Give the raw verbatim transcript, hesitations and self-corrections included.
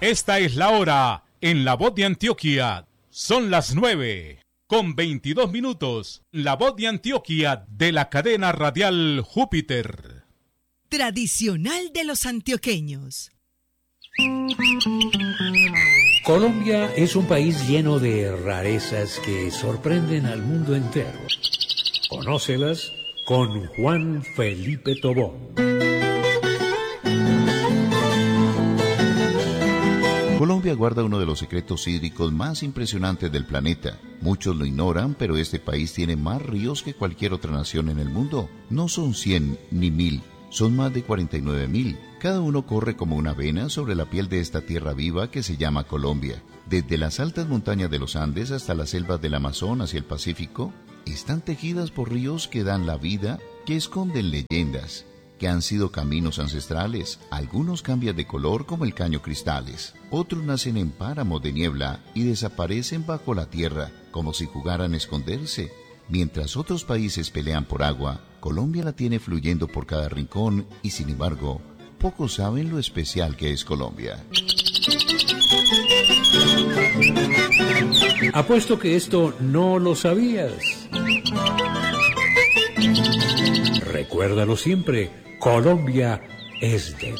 Esta es la hora en La Voz de Antioquia. Son las nueve con veintidós minutos. La Voz de Antioquia de la cadena radial Júpiter. Tradicional de los antioqueños. Colombia es un país lleno de rarezas que sorprenden al mundo entero. Conócelas con Juan Felipe Tobón. Colombia guarda uno de los secretos hídricos más impresionantes del planeta. Muchos lo ignoran, pero este país tiene más ríos que cualquier otra nación en el mundo. No son cien ni mil, son más de cuarenta y nueve mil. Cada uno corre como una vena sobre la piel de esta tierra viva que se llama Colombia. Desde las altas montañas de los Andes hasta las selvas del Amazonas y el Pacífico, están tejidas por ríos que dan la vida, que esconden leyendas, que han sido caminos ancestrales. Algunos cambian de color como el caño cristales, otros nacen en páramos de niebla y desaparecen bajo la tierra como si jugaran a esconderse. Mientras otros países pelean por agua, Colombia la tiene fluyendo por cada rincón y sin embargo, pocos saben lo especial que es Colombia. Apuesto que esto no lo sabías. Recuérdalo siempre, Colombia es de